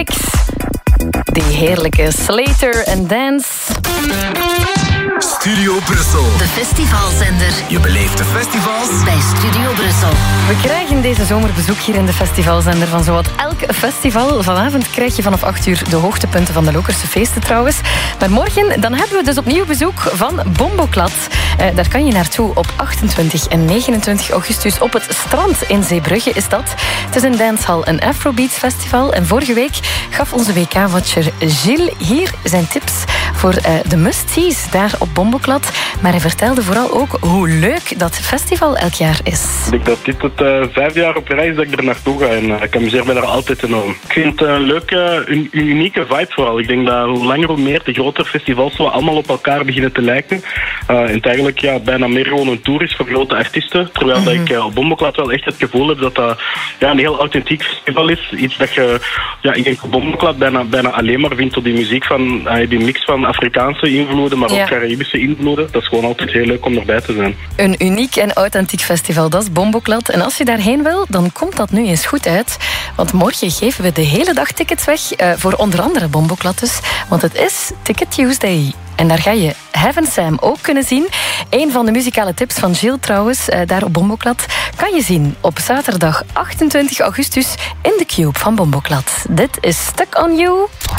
Trix. Die heerlijke Slater and Dance. Studio Brussel. De festivalzender. Je beleeft de festivals bij Studio Brussel. We krijgen deze zomer bezoek hier in de festivalzender van zowat elk festival. Vanavond krijg je vanaf 8 uur de hoogtepunten van de Lokerse feesten trouwens. Maar morgen dan hebben we dus opnieuw bezoek van Bomboklad. Daar kan je naartoe op 28 en 29 augustus op het strand in Zeebrugge is dat. Het is een dancehall, een Afrobeats festival. En vorige week gaf onze WK-watcher Gilles hier zijn tips voor de must-sees daar op Bomboklad. Maar hij vertelde vooral ook hoe leuk dat festival elk jaar is. Ik denk dat dit het 5e jaar op reis dat ik er naartoe ga en ik amuseer me daar altijd enorm. Ik vind het een leuke, een unieke vibe vooral. Ik denk dat hoe langer hoe meer de grotere festivals zo allemaal op elkaar beginnen te lijken. En het eigenlijk bijna meer gewoon een tour is voor grote artiesten. Terwijl dat ik op Bomboklad wel echt het gevoel heb dat dat een heel authentiek festival is. Iets dat je, ik denk op Bomboklad bijna alleen maar vindt op die muziek van, die mix van Afrikaanse invloeden, maar ook Caribische invloeden. Dat is gewoon altijd heel leuk om erbij te zijn. Een uniek en authentiek festival, dat is Bomboklad. En als je daarheen wil, dan komt dat nu eens goed uit. Want morgen geven we de hele dag tickets weg voor onder andere Bomboklad dus. Want het is Ticket Tuesday. En daar ga je Heaven Sam ook kunnen zien. Een van de muzikale tips van Gilles trouwens, daar op Bomboklad, kan je zien op zaterdag 28 augustus in de Cube van Bomboklad. Dit is Stuck on You.